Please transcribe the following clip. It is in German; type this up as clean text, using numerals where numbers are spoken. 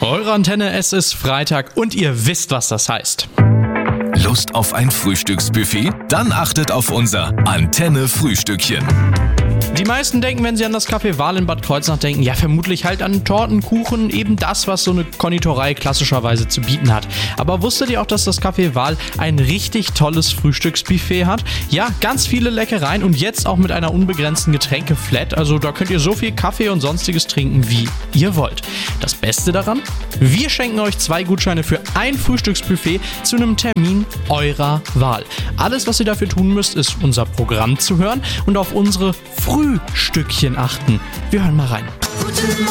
Eure Antenne, es ist Freitag und ihr wisst, was das heißt. Lust auf ein Frühstücksbuffet? Dann achtet auf unser Antenne-Frühstückchen. Die meisten denken, wenn sie an das Café Wahl in Bad Kreuznach denken, ja vermutlich halt an Torten, Kuchen, eben das, was so eine Konditorei klassischerweise zu bieten hat. Aber wusstet ihr auch, dass das Café Wahl ein richtig tolles Frühstücksbuffet hat? Ja, ganz viele Leckereien und jetzt auch mit einer unbegrenzten Getränkeflat. Also da könnt ihr so viel Kaffee und sonstiges trinken, wie ihr wollt. Das Beste daran? Wir schenken euch 2 Gutscheine für ein Frühstücksbuffet zu einem Termin eurer Wahl. Alles, was ihr dafür tun müsst, ist unser Programm zu hören und auf unsere Frühstückchen achten. Wir hören mal rein.